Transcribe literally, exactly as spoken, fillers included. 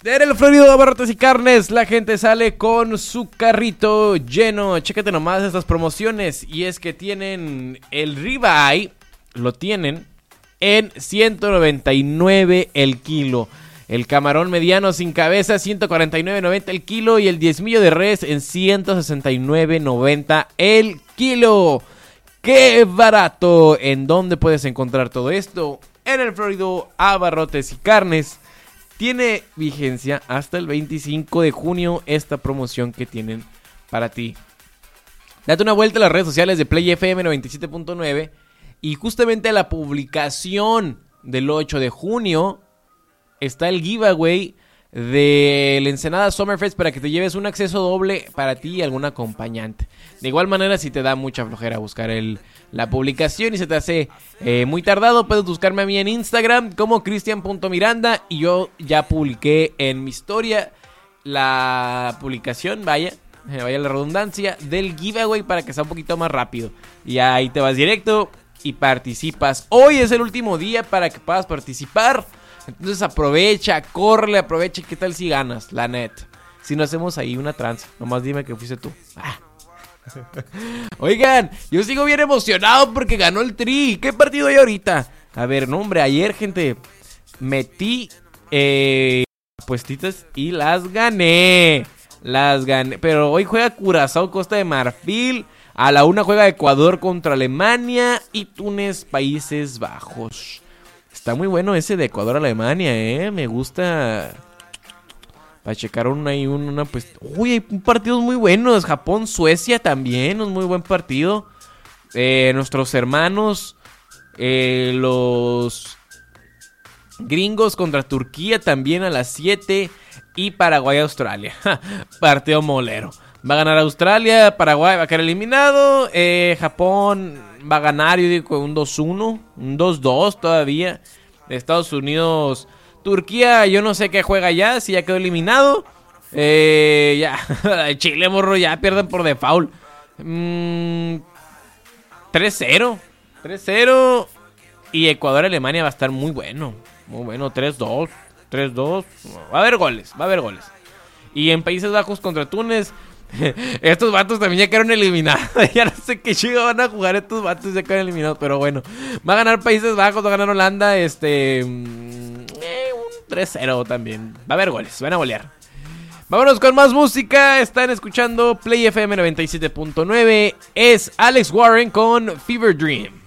En el Florido de Abarrotes y Carnes, la gente sale con su carrito lleno. Chécate nomás estas promociones. Y es que tienen el ribeye, lo tienen en ciento noventa y nueve el kilo. El camarón mediano sin cabeza, ciento cuarenta y nueve noventa el kilo. Y el diezmillo de res en ciento sesenta y nueve noventa el kilo. ¡Qué barato! ¿En dónde puedes encontrar todo esto? En el Florido Abarrotes y Carnes. Tiene vigencia hasta el veinticinco de junio esta promoción que tienen para ti. Date una vuelta a las redes sociales de Play F M noventa y siete punto nueve y justamente a la publicación del ocho de junio está el giveaway del Ensenada Summerfest para que te lleves un acceso doble para ti y algún acompañante. De igual manera, si te da mucha flojera buscar el, la publicación y se te hace eh, muy tardado, puedes buscarme a mí en Instagram como cristian punto miranda y yo ya publiqué en mi historia la publicación, vaya, eh, vaya la redundancia, del giveaway para que sea un poquito más rápido. Y ahí te vas directo y participas. Hoy es el último día para que puedas participar. Entonces aprovecha, córrele, aprovecha. ¿Qué tal si ganas? La net. Si no hacemos ahí una tranza, nomás dime que fuiste tú. Ah. Oigan, yo sigo bien emocionado porque ganó el Tri. ¿Qué partido hay ahorita? A ver, no hombre, ayer, gente, metí eh, apuestitas y las gané. Las gané, pero hoy juega Curazao, Costa de Marfil. A la una juega Ecuador contra Alemania y Túnez, Países Bajos. Está muy bueno ese de Ecuador-Alemania, eh. Me gusta. Para checar una y una, pues. Uy, hay partidos muy buenos. Japón-Suecia también, un muy buen partido. Eh, nuestros hermanos, eh, los gringos contra Turquía también a las siete. Y Paraguay-Australia. Partido molero. Va a ganar Australia, Paraguay va a quedar eliminado. Eh, Japón va a ganar, yo digo, un dos uno, un dos dos todavía. Estados Unidos, Turquía, yo no sé qué juega ya, si ya quedó eliminado. Eh, ya, Chile, morro, ya pierden por default. Mm, tres cero. tres cero. Y Ecuador-Alemania va a estar muy bueno. Muy bueno, tres dos. tres dos. Va a haber goles, va a haber goles. Y en Países Bajos contra Túnez. Estos vatos también ya quedaron eliminados. Ya no sé qué chido van a jugar estos vatos, ya quedaron eliminados. Pero bueno, va a ganar Países Bajos, va a ganar Holanda. Este eh, un tres cero también. Va a haber goles, van a golear. Vámonos con más música. Están escuchando Play F M noventa y siete punto nueve. Es Alex Warren con Fever Dream.